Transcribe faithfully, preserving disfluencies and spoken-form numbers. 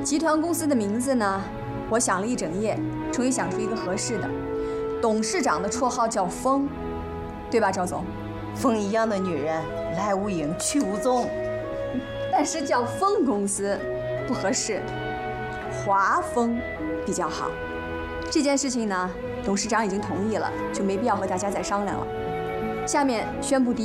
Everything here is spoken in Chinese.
集团公司的名字呢，我想了一整夜，终于想出一个合适的。董事长的绰号叫风，对吧，赵总？ 风一样的女人，来无影去无踪。 但是叫风公司不合适，华丰比较好。这件事情呢，董事长已经同意了，就没必要和大家再商量了。下面宣布第一。